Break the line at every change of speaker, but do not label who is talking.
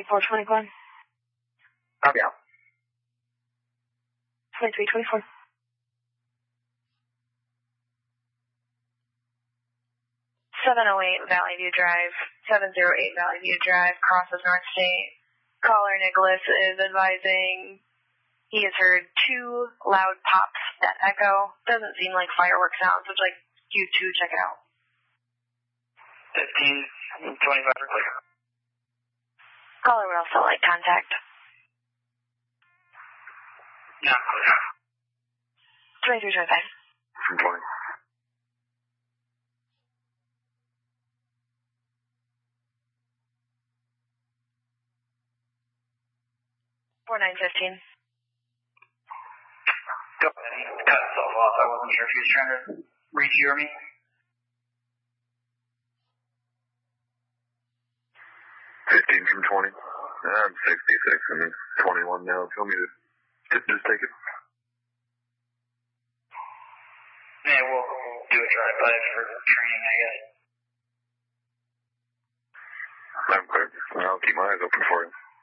2421.
Copy out.
2324. 708 Valley View Drive, 708 Valley View Drive, crosses North State. Caller Nicholas is advising he has heard 2 loud pops that echo. Doesn't seem like fireworks sounds. Would like you to check it out.
15, 25.
Caller would also like contact.
No.
2325.
From 20.
4915.
Go ahead. Cut itself off. I wasn't sure if he was trying to reach you or me.
15 from 20. I'm 66 and 21 now. Tell me to just take it.
Yeah, we'll do a drive-by for training, I guess.
I'm clear. I'll keep my eyes open for you.